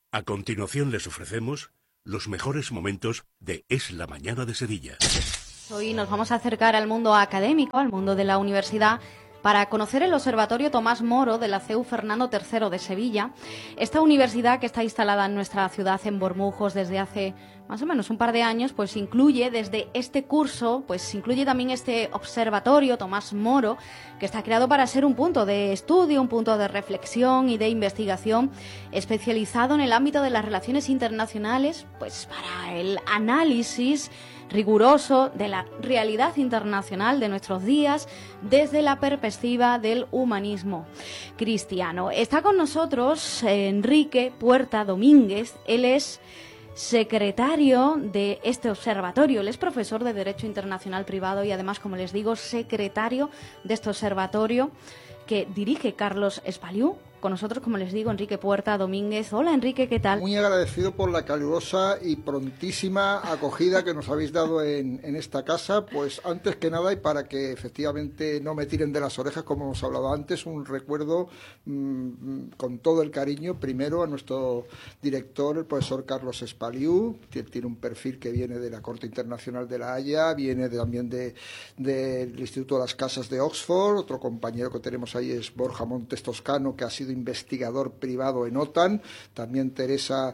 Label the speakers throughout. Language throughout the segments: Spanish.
Speaker 1: A continuación les ofrecemos los mejores momentos de Es la Mañana de Sevilla.
Speaker 2: Hoy nos vamos a acercar al mundo académico, al mundo de la universidad, para conocer el Observatorio Tomás Moro de la CEU Fernando III de Sevilla. Esta universidad, que está instalada en nuestra ciudad, en Bormujos, desde hace más o menos un par de años, pues incluye desde este curso, pues incluye también este Observatorio Tomás Moro, que está creado para ser un punto de estudio, un punto de reflexión y de investigación especializado en el ámbito de las relaciones internacionales, pues para el análisis riguroso de la realidad internacional de nuestros días desde la perspectiva del humanismo cristiano. Está con nosotros Enrique Puerta Domínguez. Él es secretario de este observatorio. Él es profesor de Derecho Internacional Privado y además, como les digo, secretario de este observatorio que dirige Carlos Espaliú. Con nosotros, como les digo, Enrique Puerta Domínguez. Hola, Enrique, ¿qué tal?
Speaker 3: Muy agradecido por la calurosa y prontísima acogida que nos habéis dado en esta casa. Pues antes que nada, y para que efectivamente no me tiren de las orejas, como hemos hablado antes, un recuerdo con todo el cariño, primero a nuestro director, el profesor Carlos Espaliú, que tiene un perfil que viene de la Corte Internacional de La Haya, viene también del Instituto de las Casas de Oxford. Otro compañero que tenemos ahí es Borja Montes Toscano, que ha sido investigador privado en OTAN. También Teresa,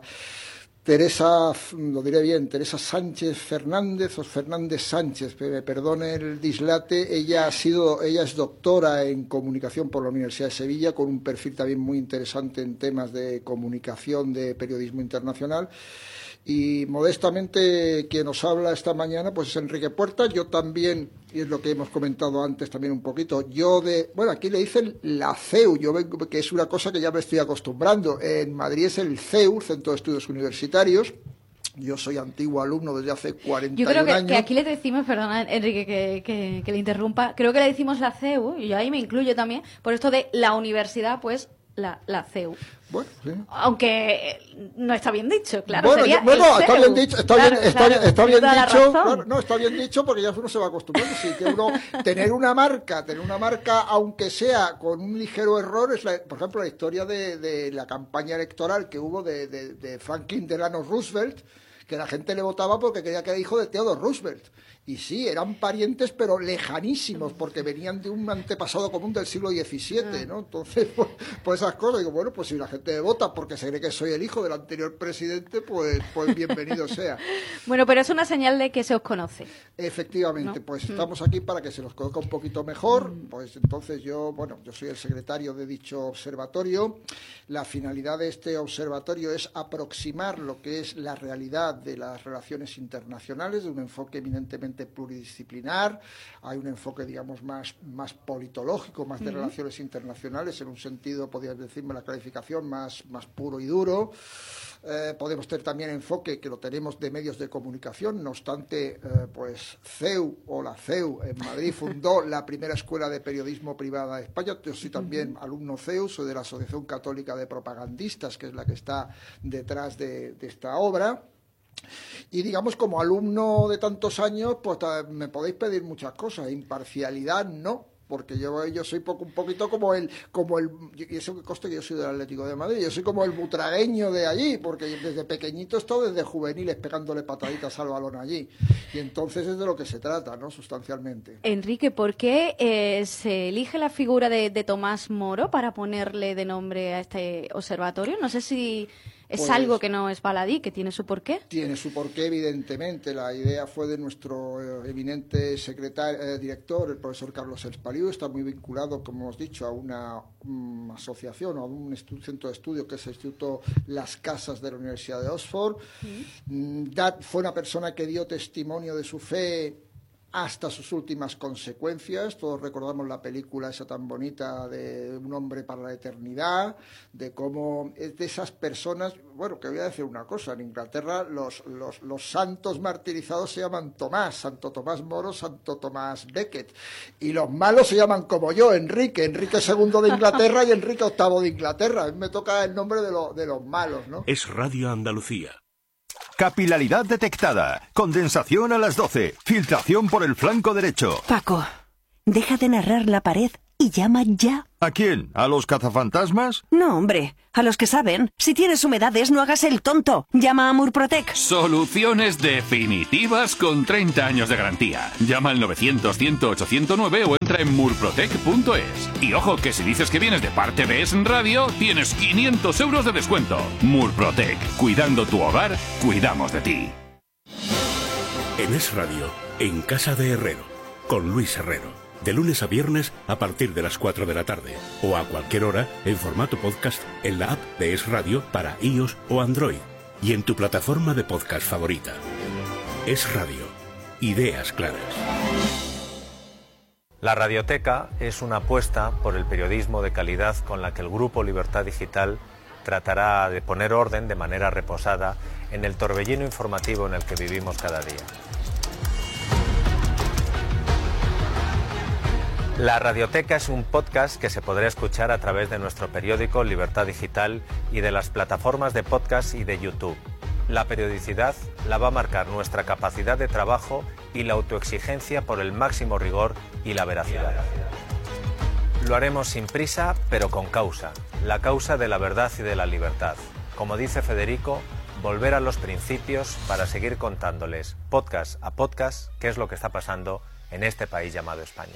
Speaker 3: lo diré bien, Teresa Sánchez Fernández o Fernández Sánchez, me perdone el dislate. Ella es doctora en comunicación por la Universidad de Sevilla, con un perfil también muy interesante en temas de comunicación, de periodismo internacional. Y modestamente quien nos habla esta mañana pues es Enrique Puerta. Yo también, y es lo que hemos comentado antes también un poquito, aquí le dicen la CEU, que es una cosa que ya me estoy acostumbrando. En Madrid es el CEU, Centro de Estudios Universitarios. Yo soy antiguo alumno desde hace 41 años.
Speaker 2: Yo creo que aquí le decimos, perdona Enrique que le interrumpa, creo que le decimos la CEU, y yo ahí me incluyo también, por esto de la universidad, pues la CEU.
Speaker 3: Bueno, sí.
Speaker 2: Aunque no está bien dicho, claro.
Speaker 3: Bueno, está bien dicho, está bien dicho. Claro, no, está bien dicho porque ya uno se va acostumbrando. Sí, que uno tener una marca, aunque sea con un ligero error, es por ejemplo la historia de la campaña electoral que hubo de Franklin Delano Roosevelt, que la gente le votaba porque creía que era hijo de Theodore Roosevelt. Y sí, eran parientes, pero lejanísimos, porque venían de un antepasado común del siglo XVII, ¿no? Entonces, pues esas cosas, digo, bueno, pues si la gente vota porque se cree que soy el hijo del anterior presidente, pues bienvenido sea.
Speaker 2: Bueno, pero es una señal de que se os conoce.
Speaker 3: Efectivamente, ¿no? Pues estamos aquí para que se los conozca un poquito mejor. Pues entonces yo soy el secretario de dicho observatorio. La finalidad de este observatorio es aproximar lo que es la realidad de las relaciones internacionales, de un enfoque eminentemente pluridisciplinar. Hay un enfoque, digamos, más politológico, más de relaciones internacionales, en un sentido, podrías decirme, la calificación más puro y duro. Podemos tener también enfoque, que lo tenemos, de medios de comunicación. No obstante, pues CEU o la CEU en Madrid fundó la primera escuela de periodismo privada de España. Yo soy también alumno CEU, soy de la Asociación Católica de Propagandistas, que es la que está detrás de esta obra. Y digamos, como alumno de tantos años, pues me podéis pedir muchas cosas. Imparcialidad no, porque yo soy un poquito como el y eso que conste que yo soy del Atlético de Madrid, yo soy como el butragueño de allí, porque desde pequeñito he estado desde juveniles pegándole pataditas al balón allí, y entonces es de lo que se trata, ¿no?, sustancialmente.
Speaker 2: Enrique, ¿por qué se elige la figura de Tomás Moro para ponerle de nombre a este observatorio? No sé si es algo que no es baladí, que tiene su porqué.
Speaker 3: Tiene su porqué, evidentemente. La idea fue de nuestro eminente director, el profesor Carlos Espaliú. Está muy vinculado, como hemos dicho, a una asociación o a un centro de estudio que es el Instituto Las Casas de la Universidad de Oxford. Fue una persona que dio testimonio de su fe hasta sus últimas consecuencias. Todos recordamos la película esa tan bonita de Un hombre para la eternidad, de cómo es de esas personas. Bueno, que voy a decir una cosa: en Inglaterra los santos martirizados se llaman Tomás, Santo Tomás Moro, Santo Tomás Becket, y los malos se llaman como yo, Enrique II de Inglaterra y Enrique VIII de Inglaterra. A mí me toca el nombre de los malos, ¿no?
Speaker 1: Es Radio Andalucía.
Speaker 4: Capilaridad detectada. Condensación a las 12. Filtración por el flanco derecho.
Speaker 5: Paco, deja de narrar la pared y llama ya.
Speaker 4: ¿A quién? ¿A los cazafantasmas?
Speaker 5: No, hombre, a los que saben. Si tienes humedades, no hagas el tonto. Llama a Murprotec.
Speaker 6: Soluciones definitivas con 30 años de garantía. Llama al 900-108-109 o entra en murprotec.es. Y ojo, que si dices que vienes de parte de Es Radio, tienes 500 euros de descuento. Murprotec. Cuidando tu hogar, cuidamos de ti.
Speaker 1: En Es Radio, en Casa de Herrero, con Luis Herrero. De lunes a viernes a partir de las 4 de la tarde o a cualquier hora en formato podcast en la app de Es Radio para iOS o Android y en tu plataforma de podcast favorita. Es Radio. Ideas claras.
Speaker 7: La Radioteca es una apuesta por el periodismo de calidad con la que el Grupo Libertad Digital tratará de poner orden de manera reposada en el torbellino informativo en el que vivimos cada día. La Radioteca es un podcast que se podrá escuchar a través de nuestro periódico Libertad Digital y de las plataformas de podcast y de YouTube. La periodicidad la va a marcar nuestra capacidad de trabajo y la autoexigencia por el máximo rigor y la veracidad. Lo haremos sin prisa, pero con causa, la causa de la verdad y de la libertad. Como dice Federico, volver a los principios para seguir contándoles, podcast a podcast, qué es lo que está pasando en este país llamado España.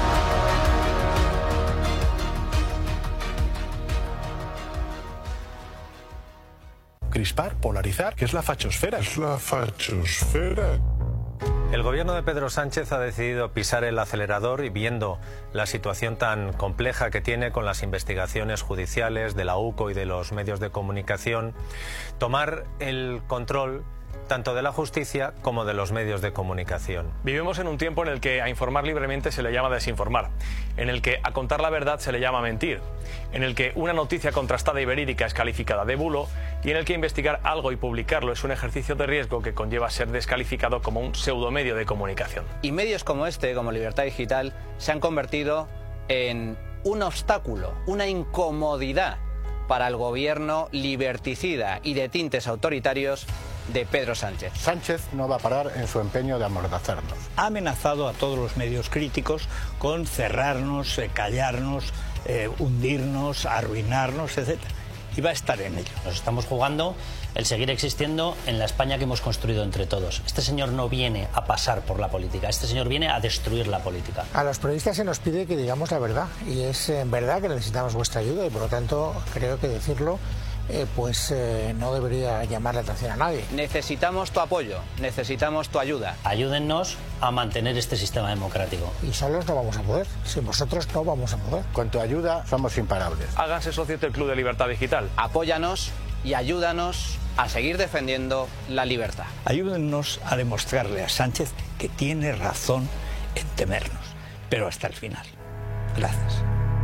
Speaker 8: Crispar, polarizar, ¿qué es la fachosfera?
Speaker 9: Es la fachosfera.
Speaker 7: El gobierno de Pedro Sánchez ha decidido pisar el acelerador y, viendo la situación tan compleja que tiene con las investigaciones judiciales de la UCO y de los medios de comunicación, tomar el control tanto de la justicia como de los medios de comunicación.
Speaker 10: Vivimos en un tiempo en el que a informar libremente se le llama desinformar, en el que a contar la verdad se le llama mentir, en el que una noticia contrastada y verídica es calificada de bulo y en el que investigar algo y publicarlo es un ejercicio de riesgo que conlleva ser descalificado como un pseudomedio de comunicación.
Speaker 11: Y medios como este, como Libertad Digital, se han convertido en un obstáculo, una incomodidad para el gobierno liberticida y de tintes autoritarios de Pedro Sánchez.
Speaker 12: Sánchez no va a parar en su empeño de amordazarnos.
Speaker 13: Ha amenazado a todos los medios críticos con cerrarnos, callarnos, hundirnos, arruinarnos, etc. Y va a estar en ello.
Speaker 14: Nos estamos jugando el seguir existiendo en la España que hemos construido entre todos. Este señor no viene a pasar por la política, este señor viene a destruir la política.
Speaker 15: A los periodistas se nos pide que digamos la verdad y es verdad que necesitamos vuestra ayuda y por lo tanto creo que decirlo no debería llamar la atención a nadie.
Speaker 11: Necesitamos tu apoyo, necesitamos tu ayuda.
Speaker 14: Ayúdennos a mantener este sistema democrático.
Speaker 15: Y solos no vamos a poder, sin vosotros no vamos a poder.
Speaker 12: Con tu ayuda somos imparables.
Speaker 10: Háganse socios del Club de Libertad Digital.
Speaker 11: Apóyanos y ayúdanos a seguir defendiendo la libertad.
Speaker 13: Ayúdennos a demostrarle a Sánchez que tiene razón en temernos, pero hasta el final. Gracias.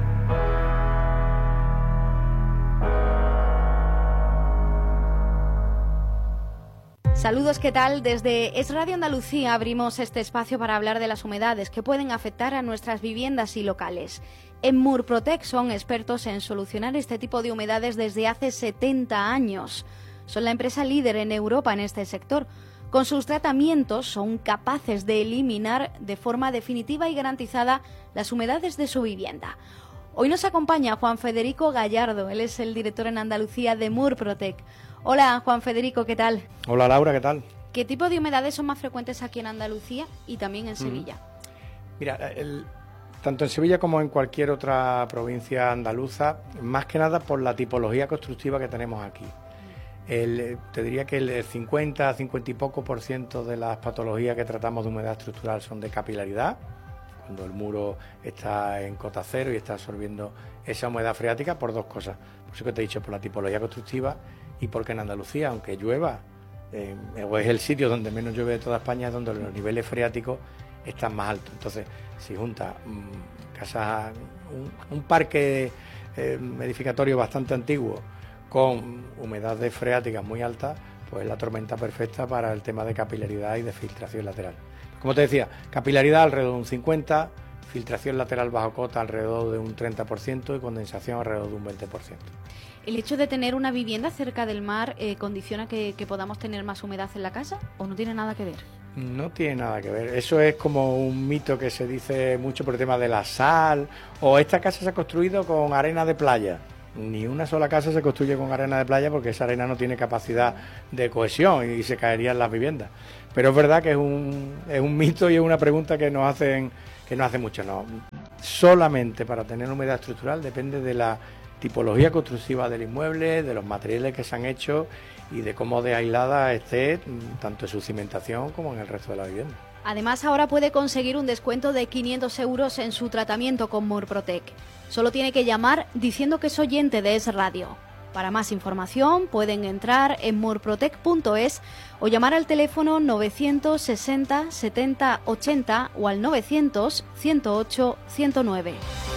Speaker 2: Saludos, ¿qué tal? Desde Es Radio Andalucía abrimos este espacio para hablar de las humedades que pueden afectar a nuestras viviendas y locales. En Murprotec son expertos en solucionar este tipo de humedades desde hace 70 años. Son la empresa líder en Europa en este sector. Con sus tratamientos son capaces de eliminar de forma definitiva y garantizada las humedades de su vivienda. Hoy nos acompaña Juan Federico Gallardo, él es el director en Andalucía de Murprotec. Hola, Juan Federico, ¿qué tal?
Speaker 16: Hola, Laura, ¿qué tal?
Speaker 2: ¿Qué tipo de humedades son más frecuentes aquí en Andalucía y también en Sevilla?
Speaker 16: Mira, tanto en Sevilla como en cualquier otra provincia andaluza, más que nada por la tipología constructiva que tenemos aquí. Te diría que el 50 y poco % de las patologías que tratamos de humedad estructural son de capilaridad, cuando el muro está en cota cero y está absorbiendo esa humedad freática por dos cosas. Por eso que te he dicho, por la tipología constructiva y porque en Andalucía, aunque llueva, o es el sitio donde menos llueve de toda España, es donde los niveles freáticos están más altos. Entonces, si junta un parque edificatorio bastante antiguo con humedades freáticas muy altas, pues es la tormenta perfecta para el tema de capilaridad y de filtración lateral. Como te decía, capilaridad alrededor de un 50%, filtración lateral bajo cota alrededor de un 30% y condensación alrededor de un 20%.
Speaker 2: ¿El hecho de tener una vivienda cerca del mar condiciona que podamos tener más humedad en la casa o no tiene nada que ver?
Speaker 16: No tiene nada que ver. Eso es como un mito que se dice mucho por el tema de la sal. O esta casa se ha construido con arena de playa. Ni una sola casa se construye con arena de playa porque esa arena no tiene capacidad de cohesión y se caerían las viviendas. Pero es verdad que es un mito y es una pregunta que nos hacen mucho. No, solamente para tener humedad estructural depende de la tipología constructiva del inmueble, de los materiales que se han hecho y de cómo de aislada esté tanto en su cimentación como en el resto de la vivienda.
Speaker 2: Además, ahora puede conseguir un descuento de 500 euros en su tratamiento con Murprotec. Solo tiene que llamar diciendo que es oyente de Es Radio. Para más información pueden entrar en murprotec.es o llamar al teléfono 960 70 80 o al 900 108 109.